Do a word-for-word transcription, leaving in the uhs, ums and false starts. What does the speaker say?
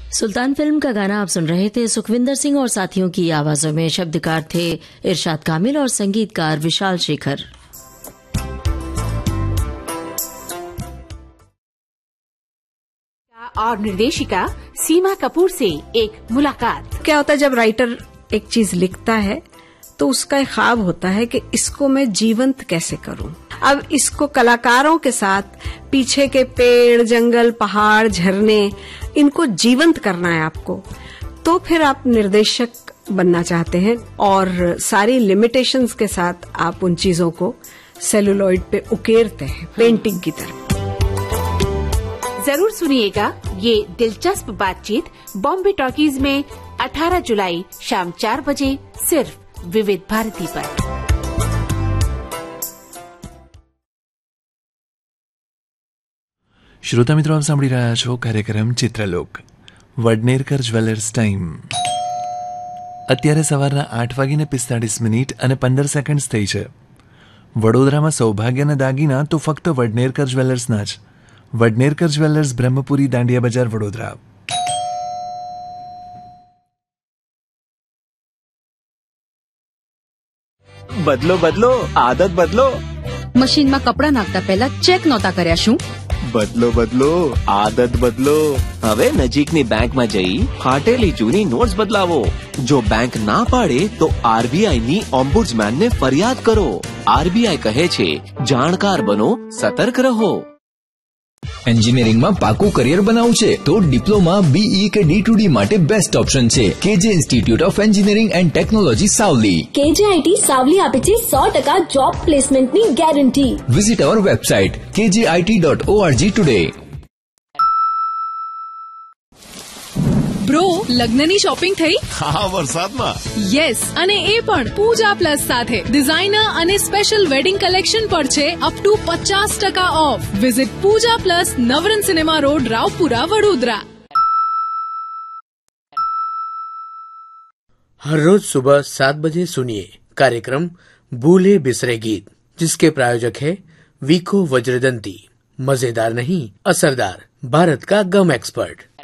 सुल्तान film का गाना आप सुन रहे थे। सुखविंदर सिंह और साथियों की आवाजों में शब्दकार थे इरशाद कामिल और संगीतकार विशाल शेखर। और निर्देशिका सीमा कपूर से एक मुलाकात। क्या होता है जब राइटर एक चीज लिखता है तो उसका एक ख्वाब होता है कि इसको मैं जीवंत कैसे करूं। अब इसको कलाकारों के साथ पीछे के पेड़, जंगल, पहाड़, झरने, इनको जीवंत करना है आपको। तो फिर आप निर्देशक बनना चाहते हैं और सारी लिमिटेशंस के साथ आप उन चीजों को सेलुलॉइड पे उकेरते हैं पेंटिंग की तरह। जरूर सुनिएगा ये दिलचस्प बातचीत बॉम्बे टॉकीज में अठारह जुलाई शाम चार बजे सिर्फ विविध भारती पर। શ્રોતા મિત્રો, આપ સાંભળી રહ્યા છો કાર્યક્રમ ચિત્રલોક, વડનેરકર જ્વેલર્સ ટાઈમ. અત્યારે સવારના આઠ વાગીને પિસ્તાળીસ મિનિટ અને પંદર સેકન્ડ થઈ છે. વડોદરામાં સૌભાગ્યના દાગીના તો ફક્ત વડનેરકર જ્વેલર્સના જ. વડનેરકર જ્વેલર્સ, બ્રહ્મપુરી, દાંડિયા બજાર, વડોદરા. બદલો બદલો આદત બદલો. મશીનમાં કપડાં નાખતા પહેલા ચેક નહોતા કર્યા શું? બદલો બદલો આદત બદલો. હવે નજીકની બેંકમાં જઈ ફાટેલી જૂની નોટ્સ બદલાવો. જો બેંક ના પાડે તો આરબીઆઈ ની ઓમ્બુડ્સમેન ને ફરિયાદ કરો. આરબીઆઈ કહે છે, જાણકાર બનો, સતર્ક રહો. એન્જિનિયરિંગમાં પાકું કરિયર બનાવવું છે તો ડિપ્લોમા, બીઈ કે ડી ટુ ડી માટે બેસ્ટ ઓપ્શન છે કેજે institute of engineering and technology, Savli. કેજેઆઈટી Savli આપે છે સો ટકા જોબ પ્લેસમેન્ટની ગેરંટી. વિઝિટ અવર website કેજેઆઈટી dot ORG today. Bro, લગ્નની શોપિંગ થઈ? હા, વરસાદમાં. યસ, અને એ પણ પૂજા પ્લસ સાથે. ડિઝાઇનર અને સ્પેશિયલ વેડિંગ કલેક્શન પર છે અપ ટુ પચાસ ટકા of. Visit Pooja plus, Navrang cinema road, Raopura, Vadodara. हर रोज सुबह सात बजे सुनिए कार्यक्रम भूले बिसरे गीत, जिसके प्रायोजक है वीको वज्रदंती. मजेदार नहीं, असरदार, भारत का गम एक्सपर्ट.